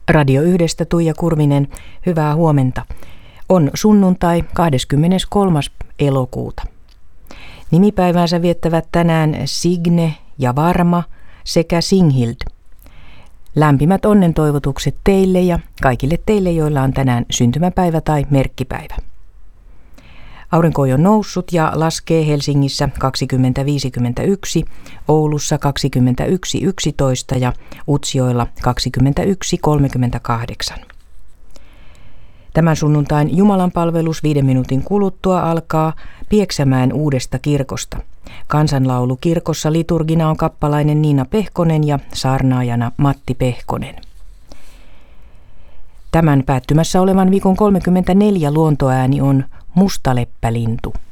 Radio 1 Tuija Kurvinen, hyvää huomenta. On sunnuntai 23. elokuuta. Nimipäiväänsä viettävät tänään Signe ja Varma sekä Singhild. Lämpimät onnentoivotukset teille ja kaikille teille, joilla on tänään syntymäpäivä tai merkkipäivä. Aurinko on jo noussut ja laskee Helsingissä 20.51, Oulussa 21.11 ja Utsjoella 21.38. Tämän sunnuntain jumalanpalvelus 5 minuutin kuluttua alkaa Pieksämäen uudesta kirkosta. Kansanlaulukirkossa liturgina on kappalainen Niina Pehkonen ja saarnaajana Matti Pehkonen. Tämän päättymässä olevan viikon 34 luontoääni on mustaleppälintu.